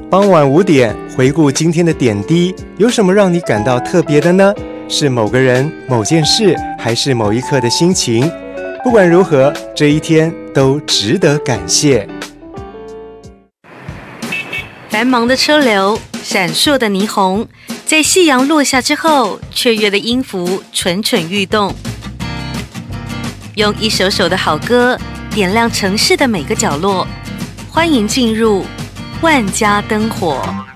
傍晚5点，回顾今天的点滴，有什么让你感到特别的呢？是某个人、某件事，还是某一刻的心情？不管如何，这一天都值得感谢。 繁忙的车流，闪烁的霓虹，在夕阳落下之后，雀跃的音符蠢蠢欲动。用一首首的好歌，点亮城市的每个角落。欢迎进入万家灯火。